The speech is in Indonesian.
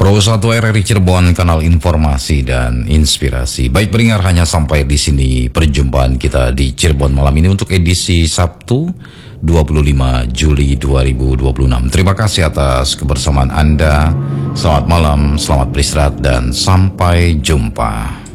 Pro 1 RRI Cirebon, kanal informasi dan inspirasi. Baik pendengar, hanya sampai di sini perjumpaan kita di Cirebon malam ini untuk edisi Sabtu 25 Juli 2026. Terima kasih atas kebersamaan Anda. Selamat malam, selamat beristirahat, dan sampai jumpa.